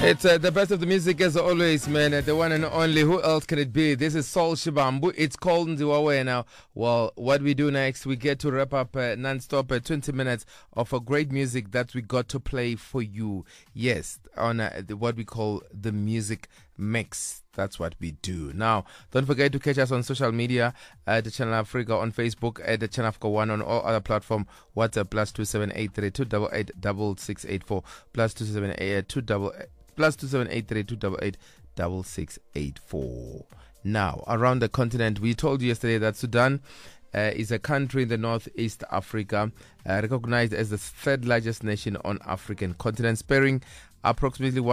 It's the best of the music as always, man. The one and only. Who else can it be? This is Soul Shibambu. It's called Nziwawe now. Well, what we do next, we get to wrap up non-stop 20 minutes of a great music that we got to play for you. Yes, on what we call the music mix. That's what we do. Now, don't forget to catch us on social media at the Channel Africa on Facebook, at the Channel Africa 1 on all other platforms. WhatsApp +2783288 6684 +278 +2783288 Now, around the continent, we told you yesterday that Sudan is a country in the Northeast Africa, recognized as the third largest nation on African continent, sparing approximately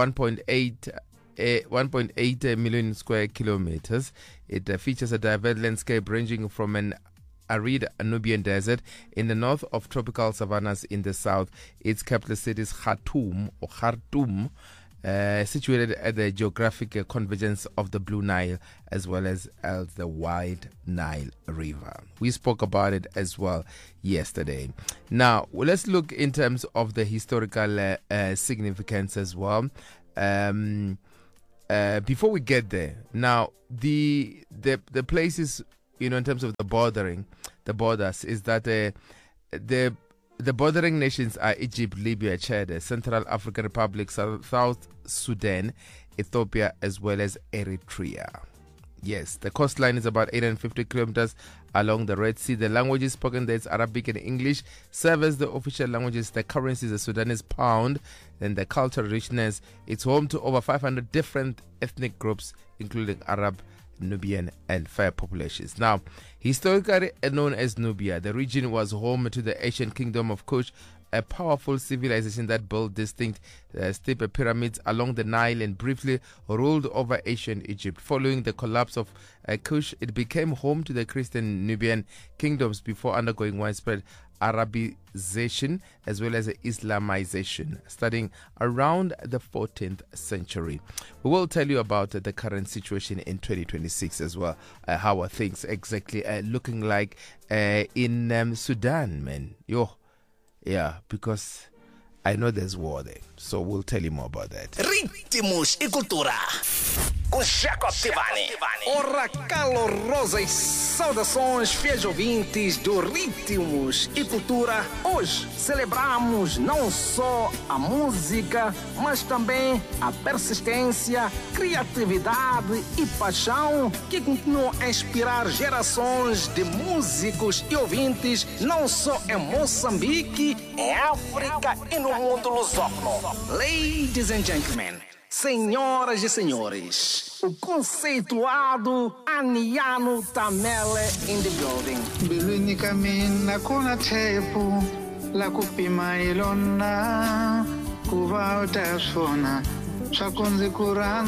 1.8 million square kilometers. It features a diverse landscape ranging from an arid Nubian desert in the north of tropical savannas in the south. Its capital city is Khartoum, situated at the geographic convergence of the Blue Nile as well as the Wide Nile River. We spoke about it as well yesterday. Now, let's look in terms of the historical significance as well. Before we get there, now the places, in terms of the borders, is that the bordering nations are Egypt, Libya, Chad, Central African Republic, South Sudan, Ethiopia, as well as Eritrea. Yes, the coastline is about 850 kilometers along the Red Sea. The languages spoken there is Arabic and English. Serve as the official languages. The currency is the Sudanese pound. And the cultural richness, it's home to over 500 different ethnic groups, including Arab, Nubian, and Fair populations. Now, historically known as Nubia, the region was home to the ancient kingdom of Kush, a powerful civilization that built distinct steep pyramids along the Nile and briefly ruled over ancient Egypt. Following the collapse of Kush, it became home to the Christian Nubian kingdoms before undergoing widespread Arabization as well as Islamization, starting around the 14th century. We will tell you about the current situation in 2026 as well, how are things exactly looking like in Sudan, man. Yeah, because I know there's war there, so we'll tell you more about that. Ritmos e Cultura com Jacob Tivani. Ora, calorosas saudações, fiéis ouvintes do Ritmos e Cultura. Hoje celebramos não só a música, mas também a persistência, criatividade e paixão que continuam a inspirar gerações de músicos e ouvintes, não só em Moçambique, em África e no mundo lusófono. Ladies and gentlemen, senhoras e senhores, o conceituado Aniano Tamele in the building. Bilwini kamina kuna tepu la kupima ilona kuva utasona swakunzi kurana